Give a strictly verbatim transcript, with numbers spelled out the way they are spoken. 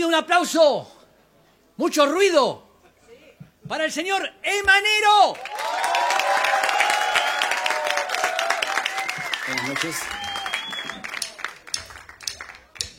pido un aplauso, mucho ruido, para el señor Emanero. Buenas noches.